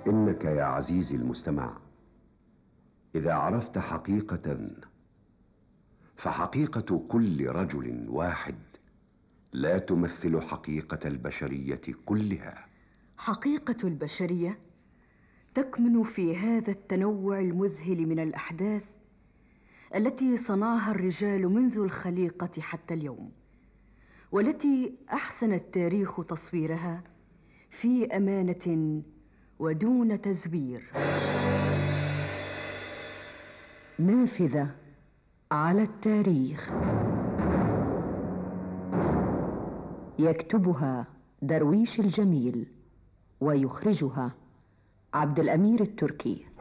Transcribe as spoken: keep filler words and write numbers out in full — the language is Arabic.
إنك يا عزيزي المستمع إذا عرفت حقيقة، فحقيقة كل رجل واحد لا تمثل حقيقة البشرية كلها. حقيقة البشرية تكمن في هذا التنوع المذهل من الأحداث التي صنعها الرجال منذ الخليقة حتى اليوم، والتي أحسن التاريخ تصويرها في أمانة ودون تزوير. نافذة على التاريخ، يكتبها درويش الجميل ويخرجها عبد الأمير التركي.